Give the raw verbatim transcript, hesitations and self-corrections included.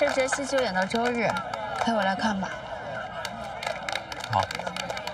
这折戏就演到周日，陪我来看吧。 好。